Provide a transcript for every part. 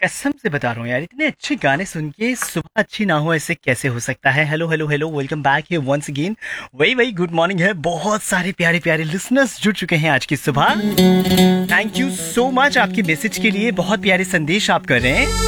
कसम से बता रहा हूँ यार, इतने अच्छे गाने सुन के सुबह अच्छी ना हो, ऐसे कैसे हो सकता है। Hello hello hello, welcome back here once again. वही वही गुड मॉर्निंग है। बहुत सारे प्यारे प्यारे लिसनर्स जुड़ चुके हैं आज की सुबह। थैंक यू सो मच आपके मैसेज के लिए, बहुत प्यारे संदेश आप कर रहे हैं।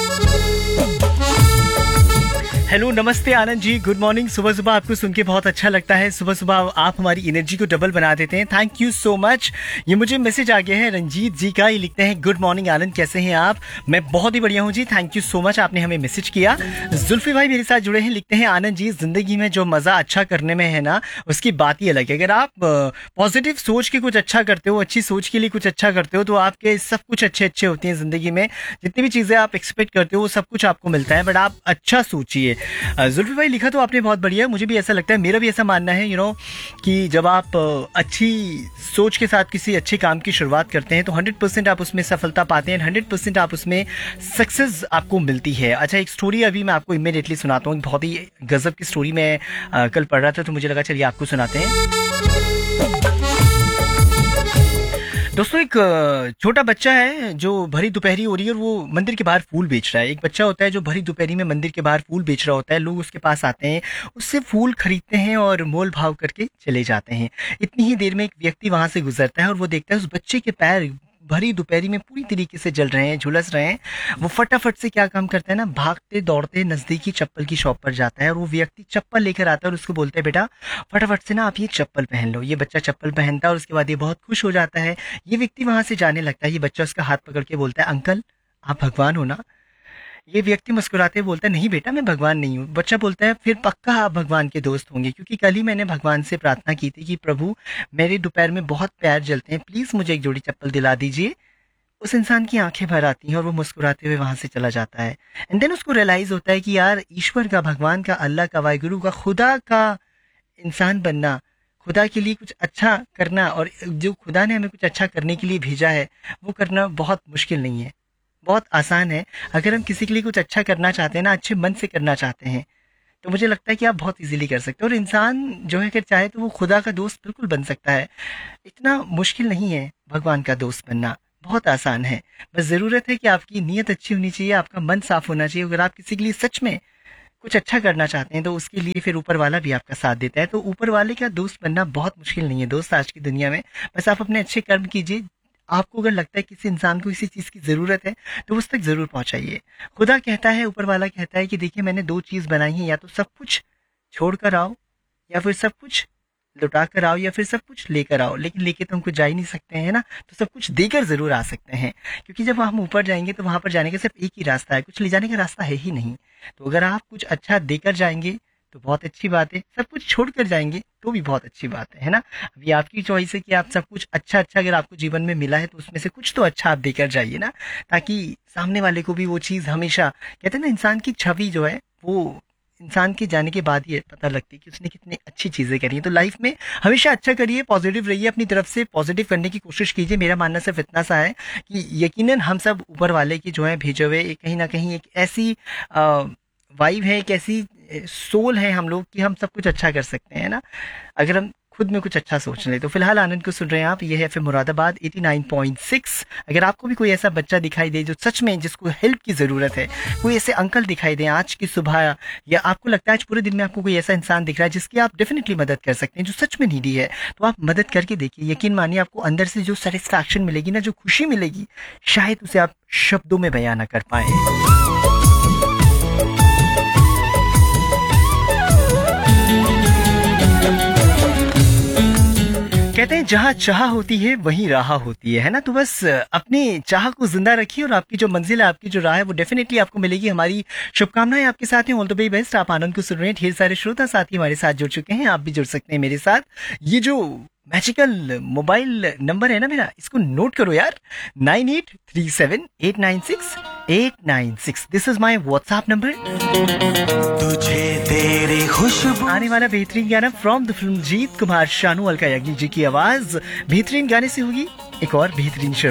हेलो नमस्ते आनंद जी, गुड मॉर्निंग। सुबह सुबह आपको सुन के बहुत अच्छा लगता है। सुबह सुबह आप हमारी एनर्जी को डबल बना देते हैं। Thank you so much. ये मुझे मैसेज आ गया है रंजीत जी का। ये लिखते हैं गुड मॉर्निंग आनंद, कैसे हैं आप? मैं बहुत ही बढ़िया हूँ जी, थैंक यू सो मच, आपने हमें मैसेज किया। जुल्फी भाई मेरे साथ जुड़े हैं, लिखते हैं आनंद जी, जिंदगी में जो मजा अच्छा करने में है ना, उसकी बात ही अलग है। अगर आप पॉजिटिव सोच के कुछ अच्छा करते हो, अच्छी सोच के लिए कुछ अच्छा करते हो, तो आपके सब कुछ अच्छे अच्छे होते हैं जिंदगी में। जितनी भी चीजें आप एक्सपेक्ट करते हो वो सब कुछ आपको मिलता है, बट आप अच्छा सोचिए। जुल्फी भाई लिखा तो आपने बहुत बढ़िया, मुझे भी ऐसा लगता है, मेरा भी ऐसा मानना है कि जब आप अच्छी सोच के साथ किसी अच्छे काम की शुरुआत करते हैं तो 100% आप उसमें सफलता पाते हैं, 100% आप उसमें सक्सेस आपको मिलती है। अच्छा, एक स्टोरी अभी मैं आपको इमीडिएटली सुनाता हूँ। बहुत ही गजब की स्टोरी मैं कल पढ़ रहा था, तो मुझे लगा चलिए आपको सुनाते हैं। दोस्तों, एक छोटा बच्चा है जो भरी दोपहरी हो रही है और वो मंदिर के बाहर फूल बेच रहा है। एक बच्चा होता है जो भरी दोपहरी में मंदिर के बाहर फूल बेच रहा होता है। लोग उसके पास आते हैं, उससे फूल खरीदते हैं और मोल भाव करके चले जाते हैं। इतनी ही देर में एक व्यक्ति वहां से गुजरता है और वो देखता है उस बच्चे के पैर भरी दोपहरी में पूरी तरीके से जल रहे हैं, झुलस रहे हैं। वो फटाफट से क्या काम करता है ना, भागते दौड़ते नजदीकी चप्पल की शॉप पर जाता है और वो व्यक्ति चप्पल लेकर आता है और उसको बोलता है बेटा फटाफट से ना आप ये चप्पल पहन लो। ये बच्चा चप्पल पहनता है और उसके बाद ये बहुत खुश हो जाता है। ये व्यक्ति वहां से जाने लगता है। ये बच्चा उसका हाथ पकड़ के बोलता है अंकल आप भगवान हो ना? ये व्यक्ति मुस्कुराते हुए बोलता है नहीं बेटा, मैं भगवान नहीं हूँ। बच्चा बोलता है फिर पक्का आप भगवान के दोस्त होंगे, क्योंकि कल ही मैंने भगवान से प्रार्थना की थी कि प्रभु मेरे दोपहर में बहुत पैर जलते हैं, प्लीज मुझे एक जोड़ी चप्पल दिला दीजिए। उस इंसान की आंखें भर आती हैं और वो मुस्कुराते हुए वहां से चला जाता है। एंड देन उसको रियलाइज होता है कि यार ईश्वर का, भगवान का, अल्लाह का, वाहिगुरु का, खुदा का इंसान बनना, खुदा के लिए कुछ अच्छा करना, और जो खुदा ने हमें कुछ अच्छा करने के लिए भेजा है वो करना बहुत मुश्किल नहीं है, बहुत आसान है। अगर हम किसी के लिए कुछ अच्छा करना चाहते हैं ना, अच्छे मन से करना चाहते हैं, तो मुझे लगता है कि आप बहुत इजीली कर सकते हो। और इंसान जो है, अगर चाहे तो वो खुदा का दोस्त बिल्कुल बन सकता है। इतना मुश्किल नहीं है भगवान का दोस्त बनना, बहुत आसान है। बस ज़रूरत है कि आपकी नीयत अच्छी होनी चाहिए, आपका मन साफ होना चाहिए। अगर आप किसी के लिए सच में कुछ अच्छा करना चाहते हैं तो उसके लिए फिर ऊपर वाला भी आपका साथ देता है। तो ऊपर वाले का दोस्त बनना बहुत मुश्किल नहीं है दोस्त आज की दुनिया में। बस आप अपने अच्छे कर्म कीजिए। आपको अगर लगता है किसी इंसान को किसी चीज़ की ज़रूरत है तो उस तक ज़रूर पहुंचाइए। खुदा कहता है, ऊपर वाला कहता है कि देखिए मैंने दो चीज़ बनाई है, या तो सब कुछ छोड़ कर आओ, या फिर सब कुछ लुटा कर आओ, या फिर सब कुछ लेकर आओ। लेकिन लेके तो हम कुछ जा ही नहीं सकते हैं ना, तो सब कुछ देकर जरूर आ सकते हैं। क्योंकि जब हम ऊपर जाएंगे तो वहां पर जाने का सिर्फ एक ही रास्ता है, कुछ ले जाने का रास्ता है ही नहीं। तो अगर आप कुछ अच्छा देकर जाएंगे तो बहुत अच्छी बात है, सब कुछ छोड़ कर जाएंगे तो भी बहुत अच्छी बात है ना। अभी आपकी चॉइस है कि आप सब कुछ अच्छा अच्छा अगर आपको जीवन में मिला है तो उसमें से कुछ तो अच्छा आप देकर जाइए ना, ताकि सामने वाले को भी वो चीज़ हमेशा, कहते हैं ना, इंसान की छवि जो है वो इंसान के जाने के बाद ही पता लगती है कि उसने कितनी अच्छी चीज़ें करी हैं। तो लाइफ में हमेशा अच्छा करिए, पॉजिटिव रहिए, अपनी तरफ से पॉजिटिव करने की कोशिश कीजिए। मेरा मानना सिर्फ इतना सा है कि यकीनन हम सब ऊपर वाले की जो है भेजे हुए कहीं ना कहीं एक ऐसी वाइब है, एक ऐसी सोल है हम लोग कि हम सब कुछ अच्छा कर सकते हैं ना, अगर हम खुद में कुछ अच्छा सोच लें। तो फिलहाल आनंद को सुन रहे हैं आप, ये है फिर मुरादाबाद 89.6। अगर आपको भी कोई ऐसा बच्चा दिखाई दे जो सच में जिसको हेल्प की ज़रूरत है, कोई ऐसे अंकल दिखाई दे आज की सुबह, या आपको लगता है आज पूरे दिन में आपको कोई ऐसा इंसान दिख रहा है जिसकी आप डेफिनेटली मदद कर सकते हैं, जो सच में नीडी है, तो आप मदद करके देखिए। यकीन मानिए आपको अंदर से जो सेटिस्फैक्शन मिलेगी ना, जो खुशी मिलेगी, शायद उसे आप शब्दों में बयां ना कर पाए। कहते हैं जहाँ चाह होती है वहीं राह होती है ना। तो बस अपनी चाह को जिंदा रखिए और आपकी जो मंजिल है, आपकी जो राह है, वो डेफिनेटली आपको मिलेगी। हमारी शुभकामनाएं आपके साथ हैं। All the very best. आप आनंद को सुन रहे हैं, ढेर सारे श्रोता साथी हमारे साथ जुड़ चुके हैं, आप भी जुड़ सकते हैं मेरे साथ। ये जो मैजिकल मोबाइल नंबर है ना मेरा, इसको नोट करो यार, 9837896896। This is my WhatsApp number. तुझे तेरी खुशबू आने वाला बेहतरीन गाना फ्रॉम द फिल्म जीत कुमार, शानू अलका याग्निक जी की आवाज। बेहतरीन गाने से होगी एक और बेहतरीन शुरुआत।